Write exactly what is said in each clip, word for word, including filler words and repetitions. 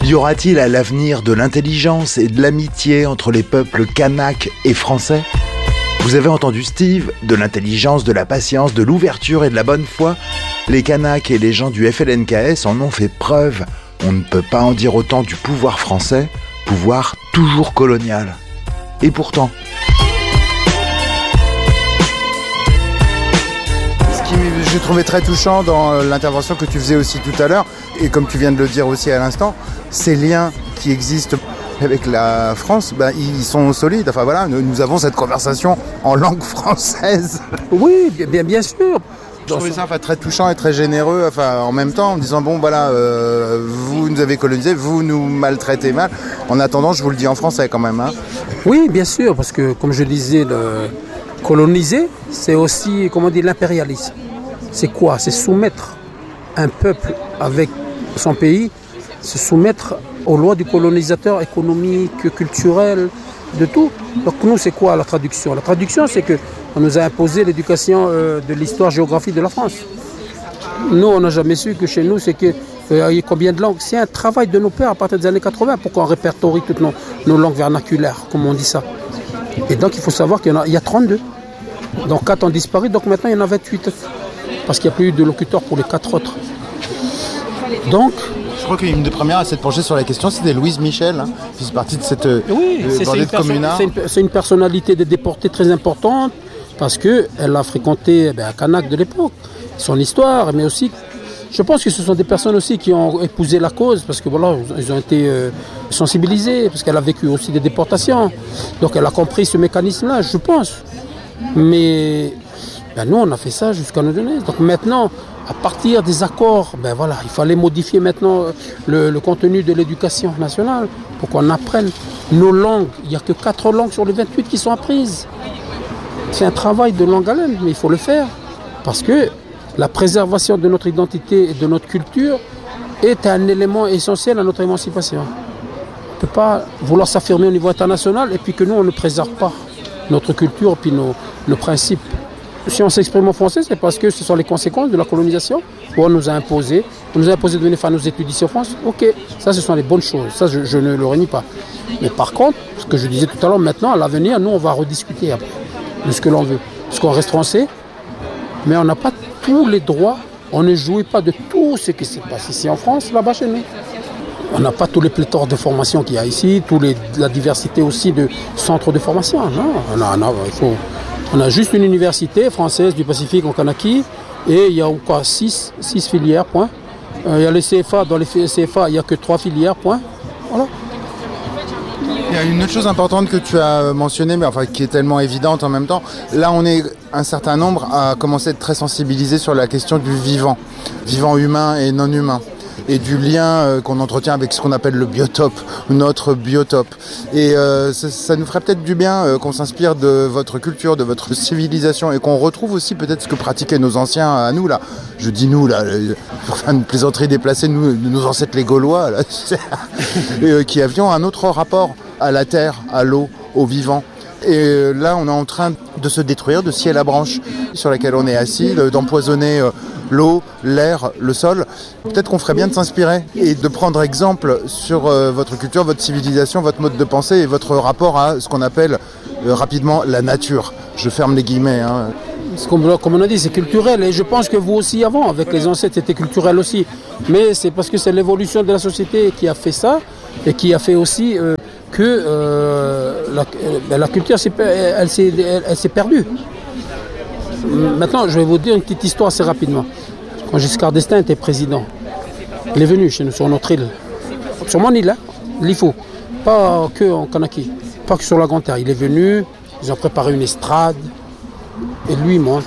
Y aura-t-il à l'avenir de l'intelligence et de l'amitié entre les peuples kanaks et français ? Vous avez entendu Steve, de l'intelligence, de la patience, de l'ouverture et de la bonne foi. Les Kanaks et les gens du F L N K S en ont fait preuve. On ne peut pas en dire autant du pouvoir français, pouvoir toujours colonial. Et pourtant... Ce qui j'ai trouvé très touchant dans l'intervention que tu faisais aussi tout à l'heure, et comme tu viens de le dire aussi à l'instant, ces liens qui existent avec la France, ben, ils sont solides. Enfin voilà, nous, nous avons cette conversation en langue française. Oui, bien, bien sûr. Je trouvais ça enfin, très touchant et très généreux, enfin, en même temps, en disant, bon, voilà, euh, vous nous avez colonisés, vous nous maltraitez mal. En attendant, je vous le dis en français quand même. Hein. Oui, bien sûr, parce que, comme je disais, le coloniser, c'est aussi, comment dire, l'impérialisme. C'est quoi ? C'est soumettre un peuple avec son pays, se soumettre aux lois du colonisateur économique, culturel, de tout. Donc nous, c'est quoi la traduction ? La traduction, c'est qu'on nous a imposé l'éducation euh, de l'histoire-géographie de la France. Nous, on n'a jamais su que chez nous, c'est que euh, il y a combien de langues ? C'est un travail de nos pères à partir des années quatre-vingts pour qu'on répertorie toutes nos, nos langues vernaculaires, comme on dit ça. Et donc, il faut savoir qu'il y en a, il y a trente-deux. Donc quatre ont disparu, donc maintenant, il y en a vingt-huit. Parce qu'il n'y a plus eu de locuteurs pour les quatre autres. Donc... Je crois qu'une des premières à s'être penchée sur la question, c'était Louise Michel, hein, qui fait partie de cette oui, euh, c'est, bordée c'est de communards. C'est une, c'est une personnalité des déportés très importante, parce qu'elle a fréquenté ben, un Kanak de l'époque, son histoire, mais aussi, je pense que ce sont des personnes aussi qui ont épousé la cause, parce que voilà, ils ont été euh, sensibilisés, parce qu'elle a vécu aussi des déportations. Donc elle a compris ce mécanisme-là, je pense. Mais ben, nous, on a fait ça jusqu'à nos données. Donc maintenant, à partir des accords, ben voilà, il fallait modifier maintenant le, le contenu de l'éducation nationale pour qu'on apprenne nos langues. Il n'y a que quatre langues sur les vingt-huit qui sont apprises. C'est un travail de longue haleine, mais il faut le faire. Parce que la préservation de notre identité et de notre culture est un élément essentiel à notre émancipation. On ne peut pas vouloir s'affirmer au niveau international et puis que nous, on ne préserve pas notre culture et puis nos, nos principes. Si on s'exprime en français, c'est parce que ce sont les conséquences de la colonisation où on nous a imposé. On nous a imposé de venir faire nos études ici en France. Ok, ça ce sont les bonnes choses. Ça, je, je ne le renie pas. Mais par contre, ce que je disais tout à l'heure, maintenant, à l'avenir, nous, on va rediscuter après de ce que l'on veut. Parce qu'on reste français, mais on n'a pas tous les droits. On ne jouit pas de tout ce qui se passe ici en France, là-bas chez nous. On n'a pas tous les pléthores de formation qu'il y a ici, tous les, la diversité aussi de centres de formation. Non, on a, on a, il faut... On a juste une université française du Pacifique en Kanaki et il y a encore six, six filières, point. Euh, il y a les C F A, dans les C F A, il n'y a que trois filières, point. Voilà. Il y a une autre chose importante que tu as mentionnée, mais enfin qui est tellement évidente en même temps. Là, on est un certain nombre à commencer à être très sensibilisés sur la question du vivant, vivant humain et non humain, et du lien euh, qu'on entretient avec ce qu'on appelle le biotope, notre biotope. Et euh, ça, ça nous ferait peut-être du bien euh, qu'on s'inspire de votre culture, de votre civilisation, et qu'on retrouve aussi peut-être ce que pratiquaient nos anciens à nous, là. Je dis nous, là, pour faire une plaisanterie déplacée, nous, nos ancêtres les Gaulois, là, et, euh, qui avions un autre rapport à la terre, à l'eau, au vivant. Et là, on est en train de se détruire de ciel à branche sur laquelle on est assis, d'empoisonner l'eau, l'air, le sol. Peut-être qu'on ferait bien de s'inspirer et de prendre exemple sur votre culture, votre civilisation, votre mode de pensée et votre rapport à ce qu'on appelle rapidement la nature. Je ferme les guillemets. Hein. Comme, comme on a dit, c'est culturel. Et je pense que vous aussi, avant, avec les ancêtres, c'était culturel aussi. Mais c'est parce que c'est l'évolution de la société qui a fait ça et qui a fait aussi... Euh, que euh, la, euh, la culture s'est, elle, s'est, elle, elle s'est perdue. Maintenant, je vais vous dire une petite histoire assez rapidement. Quand Giscard d'Estaing était président, il est venu chez nous, sur notre île, sur mon île, hein, l'Ifo, pas que en Kanaki, pas que sur la Grande Terre. Il est venu, ils ont préparé une estrade, et lui il monte.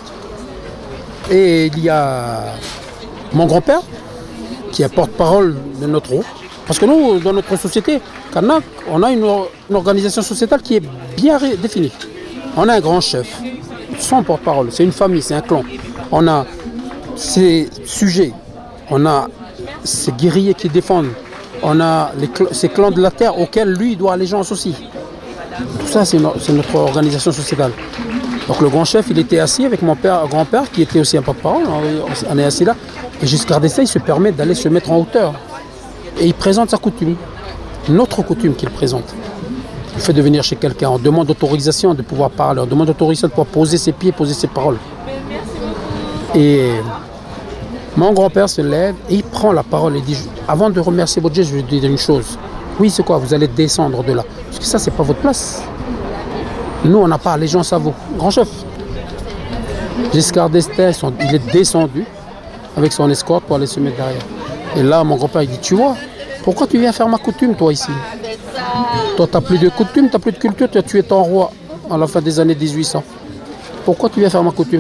Et il y a mon grand-père, qui est porte-parole de notre eau. Parce que nous, dans notre société, Kanak, on a une, une organisation sociétale qui est bien ré- définie. On a un grand chef, son porte-parole, c'est une famille, c'est un clan. On a ses sujets, on a ses guerriers qui défendent, on a les cl- ces clans de la terre auxquels lui doit allégeance aussi. Tout ça, c'est, no- c'est notre organisation sociétale. Donc le grand chef, il était assis avec mon père, grand-père, qui était aussi un porte-parole, on est assis là. Et Giscard d'Estaing, il se permet d'aller se mettre en hauteur. et il présente sa coutume, une autre coutume qu'il présente. Le fait de venir chez quelqu'un, on demande autorisation de pouvoir parler, on demande autorisation de pouvoir poser ses pieds, poser ses paroles. Et mon grand-père se lève et il prend la parole et dit, avant de remercier votre Dieu, je vais vous dire une chose. Oui, c'est quoi? Vous allez descendre de là. Parce que ça, c'est pas votre place. Nous, on n'a pas allégeance à vous. Grand chef. Giscard d'Estaing, il est descendu avec son escorte pour aller se mettre derrière. Et là, mon grand-père, il dit, tu vois, pourquoi tu viens faire ma coutume, toi, ici? Toi, tu n'as plus de coutume, tu n'as plus de culture, tu as tué ton roi à la fin des années mille huit cents. Pourquoi tu viens faire ma coutume?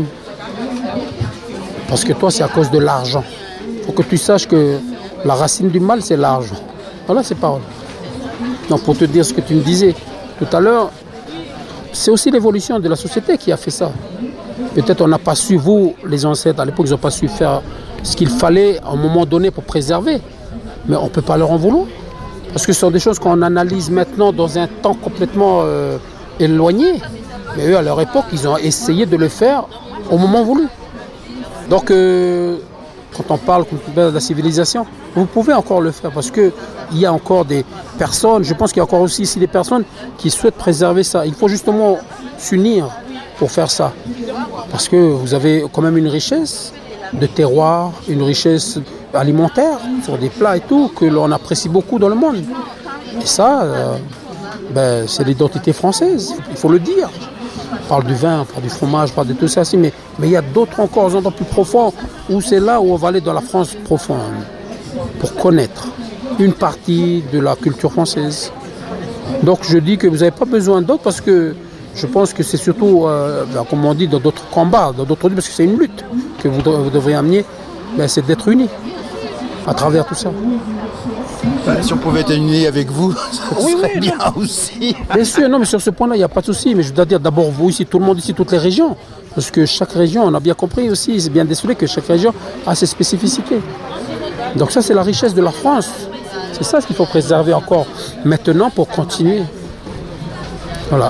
Parce que toi, c'est à cause de l'argent. Il faut que tu saches que la racine du mal, c'est l'argent. Voilà ces paroles. Donc, pour te dire ce que tu me disais tout à l'heure, c'est aussi l'évolution de la société qui a fait ça. Peut-être on n'a pas su, vous, les ancêtres, à l'époque, ils n'ont pas su faire ce qu'il fallait à un moment donné pour préserver. Mais on ne peut pas leur en vouloir. Parce que ce sont des choses qu'on analyse maintenant dans un temps complètement euh, éloigné. Mais eux, à leur époque, ils ont essayé de le faire au moment voulu. Donc, euh, quand on parle de la civilisation, vous pouvez encore le faire parce qu'il y a encore des personnes, je pense qu'il y a encore aussi ici des personnes qui souhaitent préserver ça. Il faut justement s'unir pour faire ça. Parce que vous avez quand même une richesse de terroir, une richesse alimentaire sur des plats et tout que l'on apprécie beaucoup dans le monde. Et ça, euh, ben, c'est l'identité française, il faut le dire. On parle du vin, on parle du fromage, on parle de tout ça aussi, mais, mais il y a d'autres encore endroits plus profonds où c'est là où on va aller dans la France profonde pour connaître une partie de la culture française. Donc je dis que vous n'avez pas besoin d'autres parce que je pense que c'est surtout, euh, ben, comme on dit, dans d'autres combats, dans d'autres luttes, parce que c'est une lutte que vous, vous devriez amener, ben, c'est d'être unis à travers tout ça. Bah, si on pouvait être unis avec vous, ça oui, serait oui, bien non. aussi. Bien sûr, non, mais sur ce point-là, il n'y a pas de souci. Mais je dois dire d'abord vous ici, tout le monde ici, toutes les régions. Parce que chaque région, on a bien compris aussi, c'est bien décelé que chaque région a ses spécificités. Donc ça, c'est la richesse de la France. C'est ça ce qu'il faut préserver encore maintenant pour continuer. Voilà.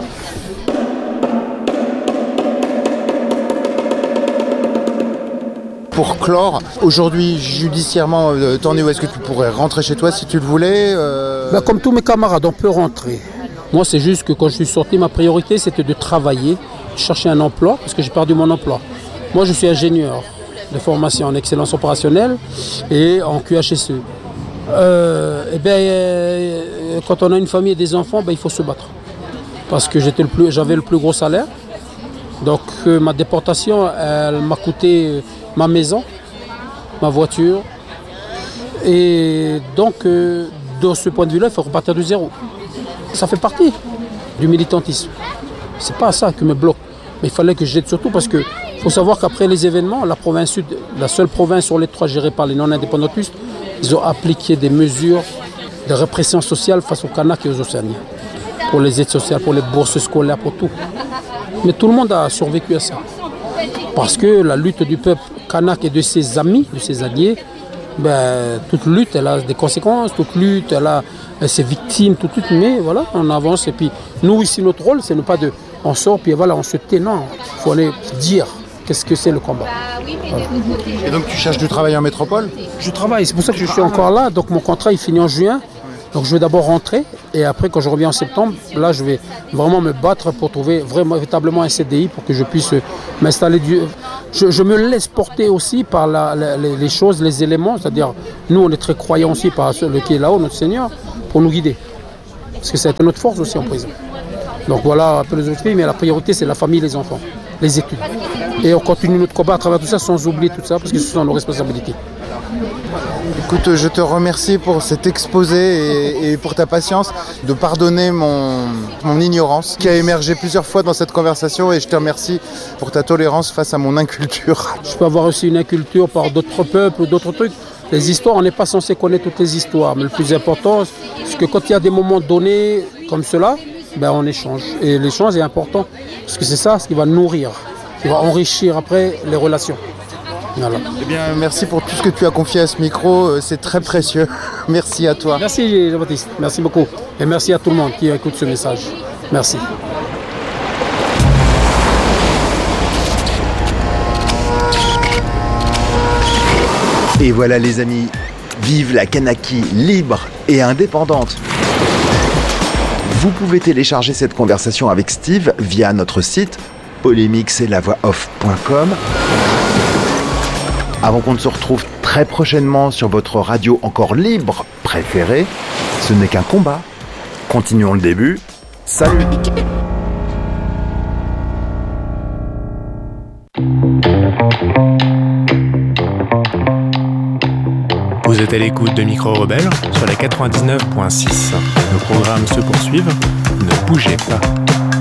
Pour clore, aujourd'hui, judiciairement, euh, t'en es où? Est-ce que tu pourrais rentrer chez toi si tu le voulais euh... ben, Comme tous mes camarades, on peut rentrer. Moi, c'est juste que quand je suis sorti, ma priorité, c'était de travailler, de chercher un emploi, parce que j'ai perdu mon emploi. Moi, je suis ingénieur de formation en excellence opérationnelle et en Q H S E. Euh, et ben, euh, quand on a une famille et des enfants, ben, il faut se battre. Parce que j'étais le plus, j'avais le plus gros salaire. Donc, euh, ma déportation, elle m'a coûté ma maison, ma voiture. Et donc, euh, de ce point de vue-là, il faut repartir de zéro. Ça fait partie du militantisme. C'est pas ça qui me bloque. Mais il fallait que j'aide surtout parce que faut savoir qu'après les événements, la province sud, la seule province sur les trois gérée par les non-indépendantistes, ils ont appliqué des mesures de répression sociale face aux Kanaks et aux Océaniens. Pour les aides sociales, pour les bourses scolaires, pour tout. Mais tout le monde a survécu à ça. Parce que la lutte du peuple kanak et de ses amis, de ses alliés, ben, toute lutte, elle a des conséquences, toute lutte, elle a ses victimes, toute lutte, mais voilà, on avance. Et puis, nous ici, notre rôle, c'est ne pas de... On sort, puis voilà, on se tait, non. Il faut aller dire qu'est-ce que c'est le combat. Voilà. Et donc, tu cherches du travail en métropole? Je travaille, c'est pour ça que je suis encore là. Donc, mon contrat, il finit en juin. Donc, je vais d'abord rentrer. Et après, quand je reviens en septembre, là, je vais vraiment me battre pour trouver vraiment, véritablement un C D I pour que je puisse m'installer. Du... Je, je me laisse porter aussi par la, la, les, les choses, les éléments. C'est-à-dire, nous, on est très croyants aussi par le qui est là-haut, notre Seigneur, pour nous guider. Parce que c'est notre force aussi en prison. Donc voilà un peu les objectifs, mais la priorité, c'est la famille, les enfants, les études. Et on continue notre combat à travers tout ça sans oublier tout ça, parce que ce sont nos responsabilités. Écoute, je te remercie pour cet exposé et, et pour ta patience de pardonner mon, mon ignorance qui a émergé plusieurs fois dans cette conversation, et je te remercie pour ta tolérance face à mon inculture. Je peux avoir aussi une inculture par d'autres peuples ou d'autres trucs. Les histoires, on n'est pas censé connaître toutes les histoires, mais le plus important, c'est que quand il y a des moments donnés comme cela, ben on échange. Et l'échange est important, parce que c'est ça ce qui va nourrir, qui va enrichir après les relations. Voilà. Eh bien, merci pour tout ce que tu as confié à ce micro, c'est très précieux. Merci à toi. Merci Jean-Baptiste, merci beaucoup. Et merci à tout le monde qui écoute ce message. Merci. Et voilà les amis, Vive la Kanaki libre et indépendante. Vous pouvez télécharger cette conversation avec Steve via notre site polémix et la voix off point com. Avant qu'on ne se retrouve très prochainement sur votre radio encore libre préférée, ce n'est qu'un combat. Continuons le début. Salut! Vous êtes à l'écoute de Micro Rebelle sur la quatre-vingt-dix-neuf point six. Nos programmes se poursuivent. Ne bougez pas.